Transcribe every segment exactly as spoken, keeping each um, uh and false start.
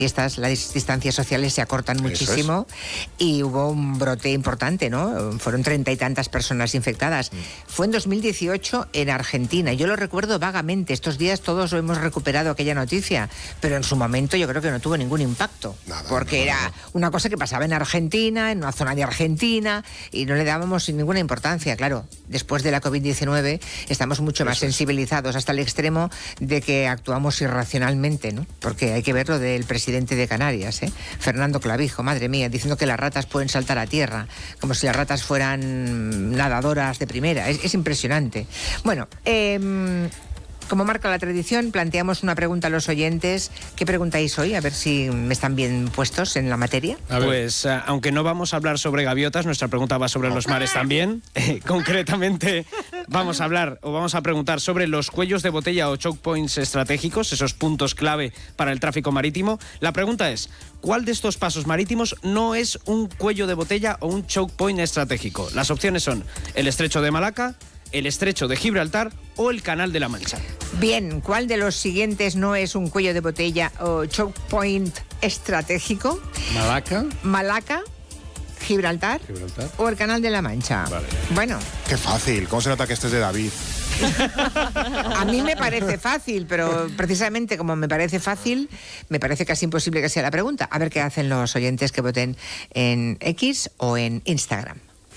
Estas, las distancias sociales se acortan muchísimo y hubo un brote importante, ¿no? Fueron treinta y tantas personas infectadas. Mm. Fue en dos mil dieciocho en Argentina. Yo lo recuerdo vagamente. Estos días todos hemos recuperado aquella noticia, pero en su momento yo creo que no tuvo ningún impacto. Nada, porque no, era no. una cosa que pasaba en Argentina, en una zona de Argentina, y no le dábamos ninguna importancia. Claro, después de la covid diecinueve estamos mucho más Eso sensibilizados, hasta el extremo de que actuamos irracionalmente, ¿no? Porque hay que ver lo del presidente de Canarias, ¿eh? Fernando Clavijo, madre mía, diciendo que las ratas pueden saltar a tierra, como si las ratas fueran nadadoras de primera. Es, es impresionante. Bueno, eh, como marca la tradición, planteamos una pregunta a los oyentes. ¿Qué preguntáis hoy? A ver si están bien puestos en la materia. Pues, uh, aunque no vamos a hablar sobre gaviotas, nuestra pregunta va sobre los mares también. Eh, concretamente, vamos a hablar o vamos a preguntar sobre los cuellos de botella o choke points estratégicos, esos puntos clave para el tráfico marítimo. La pregunta es, ¿cuál de estos pasos marítimos no es un cuello de botella o un choke point estratégico? Las opciones son el Estrecho de Malaca, el Estrecho de Gibraltar o el Canal de la Mancha. Bien, ¿cuál de los siguientes no es un cuello de botella o choke point estratégico? Malaca. Malaca, Gibraltar, Gibraltar o el Canal de la Mancha. Vale. Bueno. Qué fácil, ¿cómo se nota que este es de David? A mí me parece fácil, pero precisamente como me parece fácil, me parece casi imposible que sea la pregunta. A ver qué hacen los oyentes que voten en X o en Instagram.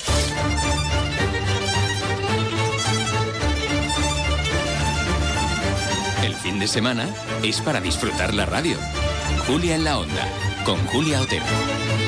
El fin de semana es para disfrutar la radio. Julia en la Onda, con Julia Otero.